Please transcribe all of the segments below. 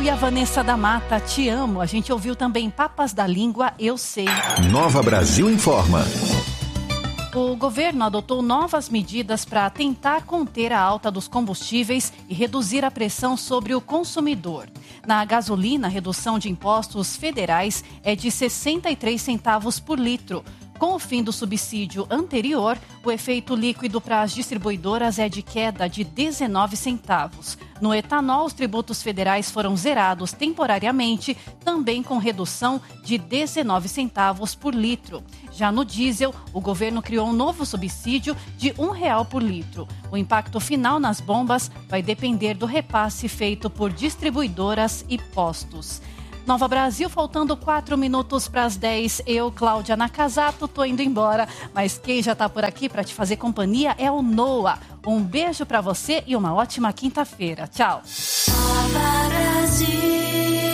e a Vanessa da Mata, Te Amo. A gente ouviu também Papas da Língua, Eu Sei. Nova Brasil Informa. O governo adotou novas medidas para tentar conter a alta dos combustíveis e reduzir a pressão sobre o consumidor. Na gasolina, a redução de impostos federais é de 63 centavos por litro. Com o fim do subsídio anterior, o efeito líquido para as distribuidoras é de queda de 19 centavos. No etanol, os tributos federais foram zerados temporariamente, também com redução de 19 centavos por litro. Já no diesel, o governo criou um novo subsídio de R$1 por litro. O impacto final nas bombas vai depender do repasse feito por distribuidoras e postos. Nova Brasil, faltando 4 minutos para as 10. Eu, Cláudia Nakazato, tô indo embora. Mas quem já tá por aqui para te fazer companhia é o Noah. Um beijo para você e uma ótima quinta-feira. Tchau. Nova Brasil.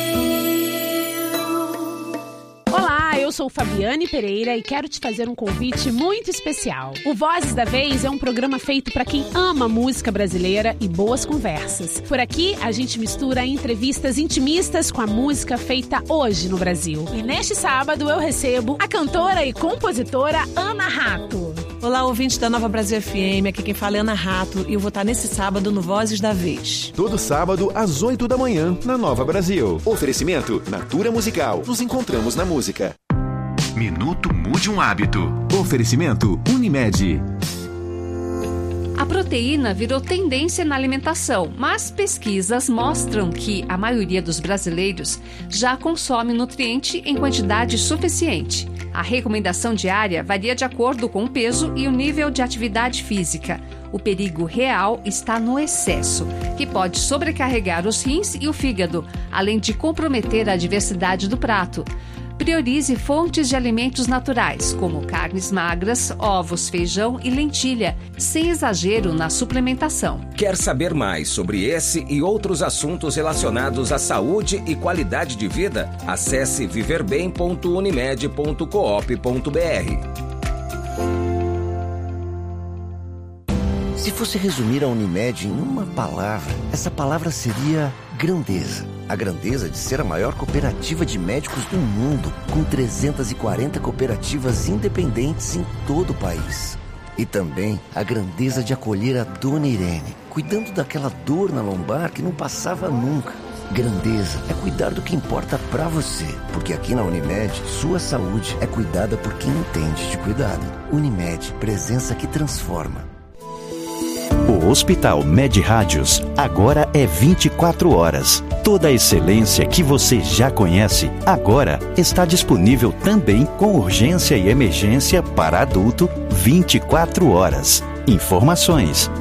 Olá, eu sou Fabiane Pereira e quero te fazer um convite muito especial. O Vozes da Vez é um programa feito para quem ama música brasileira e boas conversas. Por aqui, a gente mistura entrevistas intimistas com a música feita hoje no Brasil. E neste sábado eu recebo a cantora e compositora Ana Rato. Olá, ouvintes da Nova Brasil FM, aqui quem fala é Ana Rato e eu vou estar nesse sábado no Vozes da Vez. Todo sábado às 8 da manhã na Nova Brasil. Oferecimento Natura Musical. Nos encontramos na música. Minuto Mude um Hábito. Oferecimento Unimed. A proteína virou tendência na alimentação, mas pesquisas mostram que a maioria dos brasileiros já consome nutriente em quantidade suficiente. A recomendação diária varia de acordo com o peso e o nível de atividade física. O perigo real está no excesso, que pode sobrecarregar os rins e o fígado, além de comprometer a diversidade do prato. Priorize fontes de alimentos naturais, como carnes magras, ovos, feijão e lentilha, sem exagero na suplementação. Quer saber mais sobre esse e outros assuntos relacionados à saúde e qualidade de vida? Acesse viverbem.unimed.coop.br. Se fosse resumir a Unimed em uma palavra, essa palavra seria grandeza. A grandeza de ser a maior cooperativa de médicos do mundo, com 340 cooperativas independentes em todo o país. E também a grandeza de acolher a Dona Irene, cuidando daquela dor na lombar que não passava nunca. Grandeza é cuidar do que importa pra você, porque aqui na Unimed, sua saúde é cuidada por quem entende de cuidado. Unimed, presença que transforma. O Hospital Med Rádios agora é 24 horas. Toda a excelência que você já conhece, agora está disponível também com urgência e emergência para adulto 24 horas. Informações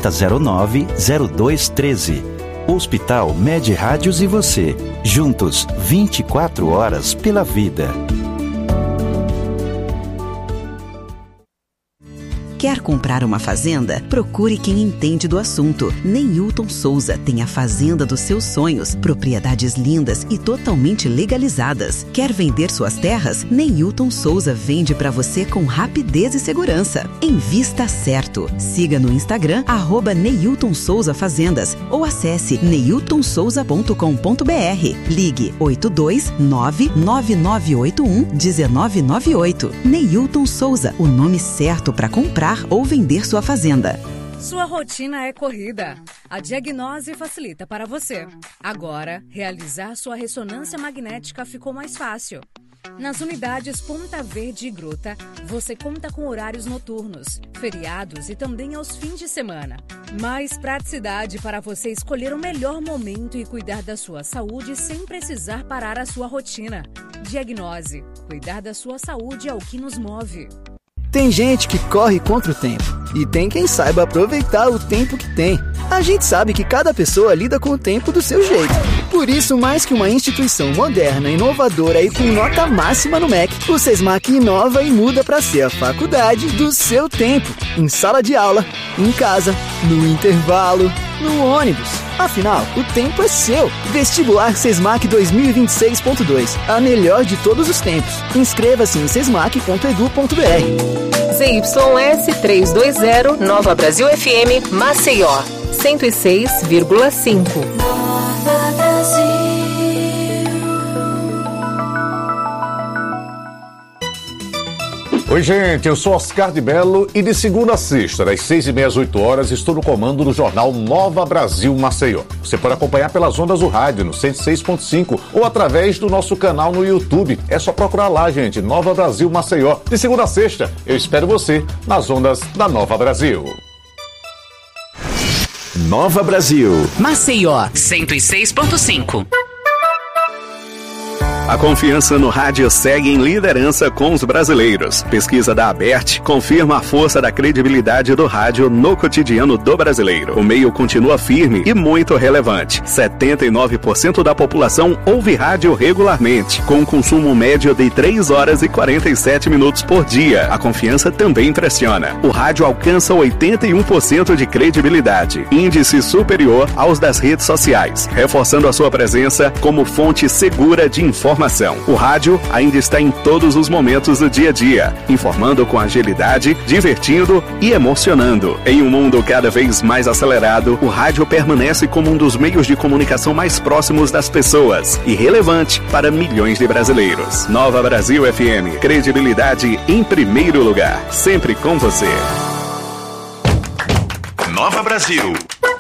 4009-0213. Hospital Med Rádios e você, juntos 24 horas pela vida. Quer comprar uma fazenda? Procure quem entende do assunto. Neilton Souza tem a fazenda dos seus sonhos, propriedades lindas e totalmente legalizadas. Quer vender suas terras? Neilton Souza vende para você com rapidez e segurança. Invista certo. Siga no Instagram @Neilton Souza Fazendas ou acesse neiltonsouza.com.br. Ligue 829-9981-1998. Neilton Souza, o nome certo para comprar ou vender sua fazenda. Sua rotina é corrida. A Diagnose facilita para você. Agora, realizar sua ressonância magnética ficou mais fácil. Nas unidades Ponta Verde e Gruta, você conta com horários noturnos, feriados e também aos fins de semana. Mais praticidade para você escolher o melhor momento e cuidar da sua saúde sem precisar parar a sua rotina. Diagnose. Cuidar da sua saúde é o que nos move. Tem gente que corre contra o tempo e tem quem saiba aproveitar o tempo que tem. A gente sabe que cada pessoa lida com o tempo do seu jeito. Por isso, mais que uma instituição moderna, inovadora e com nota máxima no MEC, o SESMAC inova e muda para ser a faculdade do seu tempo. Em sala de aula, em casa, no intervalo, no ônibus. Afinal, o tempo é seu. Vestibular SESMAC 2026.2. A melhor de todos os tempos. Inscreva-se em sesmac.edu.br. ZYS 320, Nova Brasil FM, Maceió, 106,5. Nova Brasil. Oi, gente, eu sou Oscar de Mello e de segunda a sexta, das 6h30 às 8h, estou no comando do jornal Nova Brasil Maceió. Você pode acompanhar pelas ondas do rádio, no 106.5, ou através do nosso canal no YouTube. É só procurar lá, gente, Nova Brasil Maceió. De segunda a sexta, eu espero você nas ondas da Nova Brasil. Nova Brasil. Maceió, 106.5. A confiança no rádio segue em liderança com os brasileiros. Pesquisa da ABERT confirma a força da credibilidade do rádio no cotidiano do brasileiro. O meio continua firme e muito relevante. 79% da população ouve rádio regularmente, com um consumo médio de 3 horas e 47 minutos por dia. A confiança também impressiona. O rádio alcança 81% de credibilidade, índice superior aos das redes sociais, reforçando a sua presença como fonte segura de informação. O rádio ainda está em todos os momentos do dia a dia, informando com agilidade, divertindo e emocionando. Em um mundo cada vez mais acelerado, o rádio permanece como um dos meios de comunicação mais próximos das pessoas e relevante para milhões de brasileiros. Nova Brasil FM, credibilidade em primeiro lugar, sempre com você. Nova Brasil.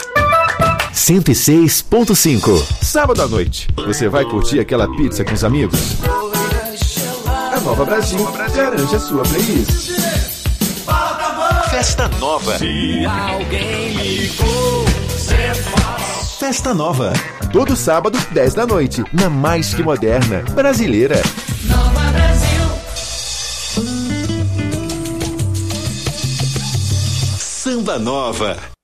106.5. Sábado à noite, você vai curtir aquela pizza com os amigos? A Nova Brasil garante a sua playlist. Festa Nova. Se alguém ligou, você faz. Festa Nova. Todo sábado, 10 da noite, na mais que moderna brasileira. Nova Brasil. Samba Nova.